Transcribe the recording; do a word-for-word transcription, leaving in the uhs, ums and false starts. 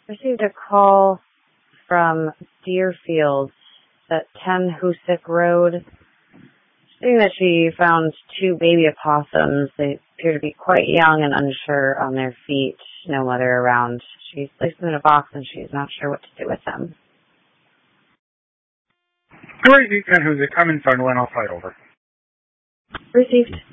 Received a call from Deerfield at ten Hoosick Road, saying that she found two baby opossums. They appear to be quite young and unsure on their feet, no mother around. She's placed them in a box and she's not sure what to do with them. All right, ten Hoosick, I'm inside one, I'll fight over. Received.